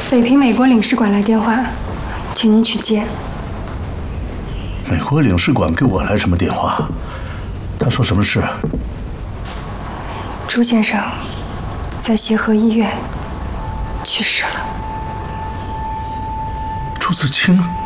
北平美国领事馆来电话，请您去接。 美国领事馆给我来什么电话？他说什么事？ 朱先生在协和医院去世了。 朱自清。